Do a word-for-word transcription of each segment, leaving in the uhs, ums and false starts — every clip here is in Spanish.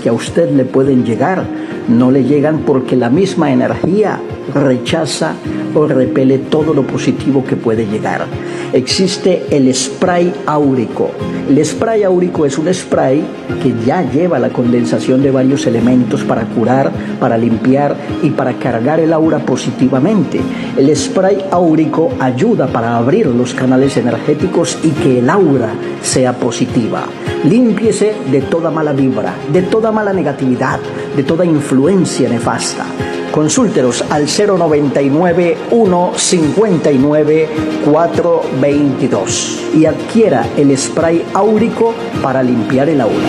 que a usted le pueden llegar no le llegan porque la misma energía rechaza o repele todo lo positivo que puede llegar. Existe el spray áurico. El spray áurico es un spray que ya lleva la condensación de varios elementos para curar, para limpiar y para cargar el aura positivamente. El spray áurico ayuda para abrir los canales energéticos y que el aura sea positiva. Límpiese de toda mala vibra, de toda mala negatividad, de toda influencia nefasta. Consúltenos al cero noventa y nueve, uno cincuenta y nueve, cuatro veintidós y adquiera el spray áurico para limpiar el aura.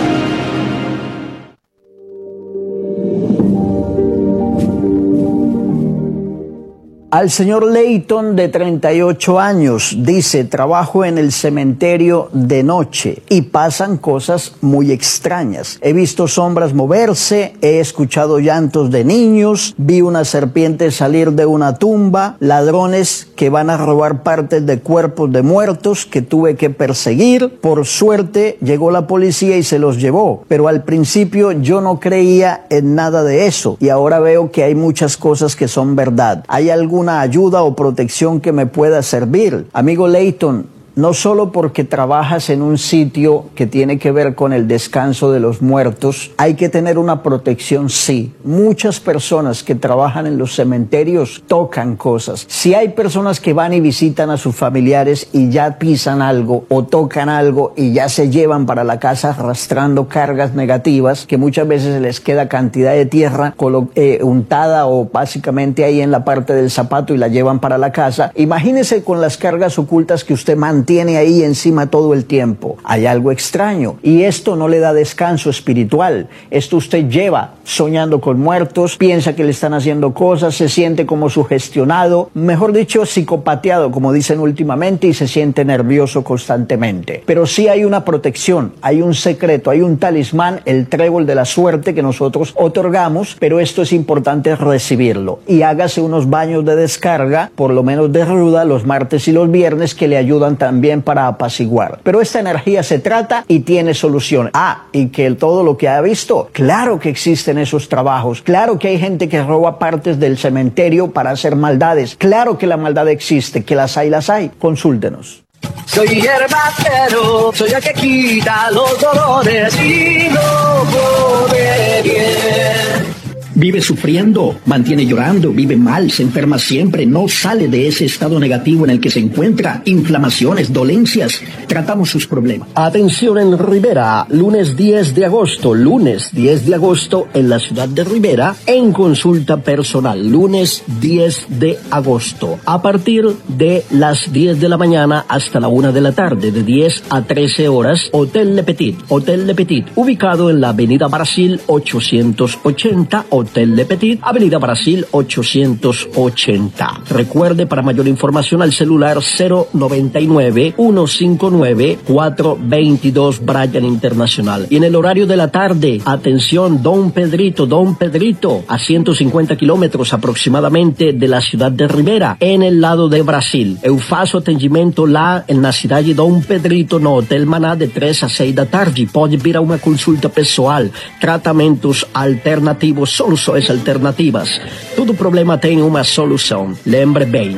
Al señor Leighton, de treinta y ocho años, dice: trabajo en el cementerio de noche y pasan cosas muy extrañas. He visto sombras moverse, he escuchado llantos de niños, vi una serpiente salir de una tumba, ladrones que van a robar partes de cuerpos de muertos que tuve que perseguir. Por suerte llegó la policía y se los llevó, pero al principio yo no creía en nada de eso y ahora veo que hay muchas cosas que son verdad. ¿Hay alguna ayuda o protección que me pueda servir? Amigo Leighton, no solo porque trabajas en un sitio que tiene que ver con el descanso de los muertos, hay que tener una protección, sí. Muchas personas que trabajan en los cementerios tocan cosas. Si hay personas que van y visitan a sus familiares y ya pisan algo o tocan algo y ya se llevan para la casa arrastrando cargas negativas, que muchas veces les queda cantidad de tierra eh, untada o básicamente ahí en la parte del zapato y la llevan para la casa, imagínese con las cargas ocultas que usted mantiene tiene ahí encima todo el tiempo. Hay algo extraño y esto no le da descanso espiritual. Esto usted lleva soñando con muertos, piensa que le están haciendo cosas, se siente como sugestionado, mejor dicho, psicopateado, como dicen últimamente, y se siente nervioso constantemente. Pero sí hay una protección, hay un secreto, hay un talismán, el trébol de la suerte que nosotros otorgamos, pero esto es importante recibirlo. Y hágase unos baños de descarga, por lo menos de ruda, los martes y los viernes, que le ayudan también También para apaciguar. Pero esta energía se trata y tiene solución. Ah, y que todo lo que ha visto, claro que existen esos trabajos, claro que hay gente que roba partes del cementerio para hacer maldades, claro que la maldad existe, que las hay, las hay. Consúltenos. Soy hierbacero, soy el que quita los dolores y no pone bien. Vive sufriendo, mantiene llorando, vive mal, se enferma siempre, no sale de ese estado negativo en el que se encuentra, inflamaciones, dolencias, tratamos sus problemas. Atención en Rivera, lunes diez de agosto, lunes diez de agosto en la ciudad de Rivera, en consulta personal, lunes diez de agosto, a partir de las diez de la mañana hasta la una de la tarde, de diez a trece horas, Hotel Le Petit, Hotel Le Petit, ubicado en la avenida Brasil ochocientos ochenta, Hotel Le Petit, Avenida Brasil ochocientos ochenta. Recuerde, para mayor información al celular cero noventa y nueve, uno cincuenta y nueve, cuatro veintidós Bryan Internacional. Y en el horario de la tarde, atención, Don Pedrito, Don Pedrito, a ciento cincuenta kilómetros aproximadamente de la ciudad de Rivera, en el lado de Brasil. Eu faço atendimento lá na cidade de Dom Pedrito, no Hotel Maná, de três a seis da tarde. Pode vir a uma consulta pessoal, tratamentos alternativos, soluções alternativas. Todo problema tem uma solução. Lembre bem.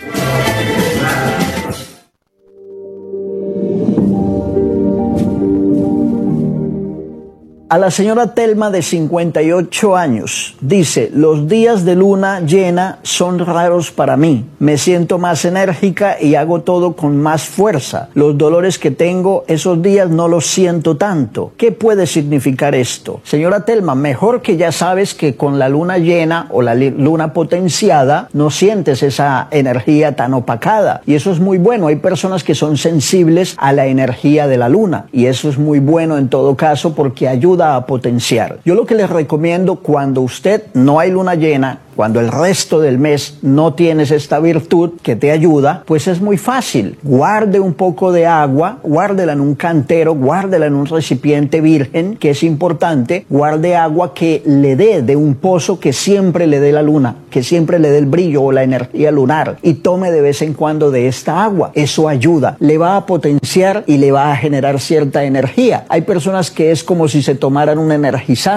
A la señora Telma, de cincuenta y ocho años, dice: los días de luna llena son raros para mí. Me siento más enérgica y hago todo con más fuerza. Los dolores que tengo esos días no los siento tanto. ¿Qué puede significar esto? Señora Telma, mejor que ya sabes que con la luna llena o la luna potenciada no sientes esa energía tan opacada. Y eso es muy bueno. Hay personas que son sensibles a la energía de la luna. Y eso es muy bueno en todo caso, porque ayuda a potenciar. Yo lo que les recomiendo, cuando usted no hay luna llena, cuando el resto del mes no tienes esta virtud que te ayuda, pues es muy fácil. Guarde un poco de agua, guárdela en un cantero, guárdela en un recipiente virgen, que es importante. Guarde agua que le dé de un pozo que siempre le dé la luna, que siempre le dé el brillo o la energía lunar, y tome de vez en cuando de esta agua. Eso ayuda, le va a potenciar y le va a generar cierta energía. Hay personas que es como si se tomaran un energizante